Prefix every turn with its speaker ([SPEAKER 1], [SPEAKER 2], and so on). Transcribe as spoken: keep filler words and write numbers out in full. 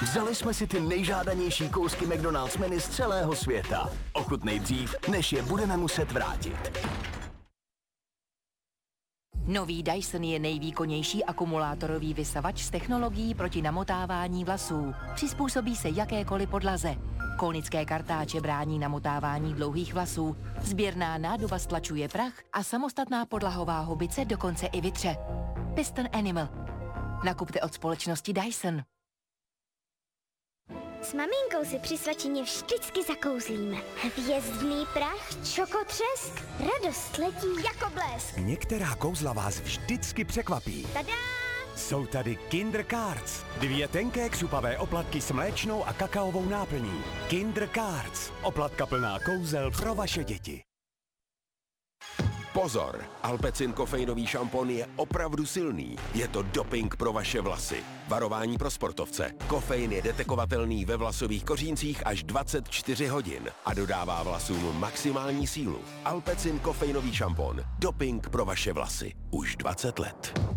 [SPEAKER 1] Vzali jsme si ty nejžádanější kousky McDonald's menu z celého světa. Ochutnej dřív, než je budeme muset vrátit.
[SPEAKER 2] Nový Dyson je nejvýkonnější akumulátorový vysavač s technologií proti namotávání vlasů. Přizpůsobí se jakékoliv podlaze. Konické kartáče brání namotávání dlouhých vlasů, sběrná nádoba stlačuje prach a samostatná podlahová hubice dokonce i vytře. Piston Animal. Nakupte od společnosti Dyson.
[SPEAKER 3] S maminkou si při svačině vždycky zakouzlíme. Hvězdný prach, čokotřesk, radost letí jako blesk.
[SPEAKER 4] Některá kouzla vás vždycky překvapí.
[SPEAKER 3] Tada!
[SPEAKER 4] Jsou tady Kinder Cards. Dvě tenké křupavé oplatky s mléčnou a kakaovou náplní. Kinder Cards. Oplatka plná kouzel pro vaše děti.
[SPEAKER 5] Pozor! Alpecin kofeinový šampon je opravdu silný. Je to doping pro vaše vlasy. Varování pro sportovce. Kofein je detekovatelný ve vlasových koříncích až dvacet čtyři hodin a dodává vlasům maximální sílu. Alpecin kofeinový šampon. Doping pro vaše vlasy. Už dvacet let.